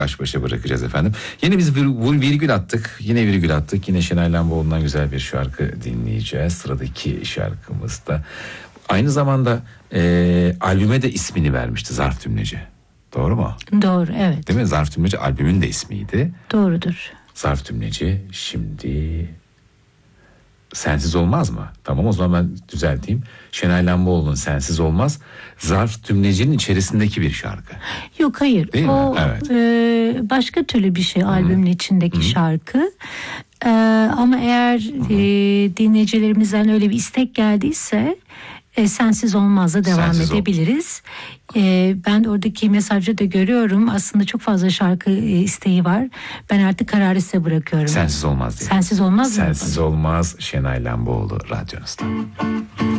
baş başa bırakacağız efendim. Yine biz virgül attık. Yine virgül attık. Yine Şenay Lamboğlu'ndan güzel bir şarkı dinleyeceğiz. Sıradaki şarkımız da. Aynı zamanda albüme de ismini vermişti Zarf Tümleci. Doğru mu? Doğru, evet. Değil mi? Zarf Tümleci albümün de ismiydi. Doğrudur. Zarf Tümleci şimdi Sensiz Olmaz mı? Tamam, o zaman ben düzelteyim. Şenay Lamboğlu'nun Sensiz Olmaz, Zarf Tümleci'nin içerisindeki bir şarkı. Yok, hayır. Değil o mi? Evet. Başka türlü bir şey, albümün içindeki şarkı. Ama eğer dinleyicilerimizden öyle bir istek geldiyse Sensiz Olmaz'la devam edebiliriz. Ben oradaki mesajı da görüyorum. Aslında çok fazla şarkı isteği var. Ben artık kararı size bırakıyorum. Sensiz Olmaz diye. Sensiz Olmaz mı? Sensiz Olmaz, Şenay Lamboğlu radyonuzda.